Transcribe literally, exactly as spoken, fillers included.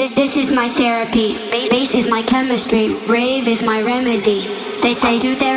This is my therapy. Bass is my chemistry. Rave is my remedy. They say do therapy.